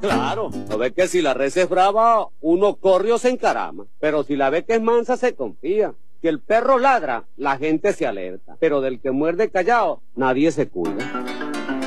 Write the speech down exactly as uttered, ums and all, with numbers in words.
Claro, no ve que si la res es brava, uno corre o se encarama. Pero si la ve que es mansa, se confía. Si el perro ladra, la gente se alerta. Pero del que muerde callado, nadie se cuida.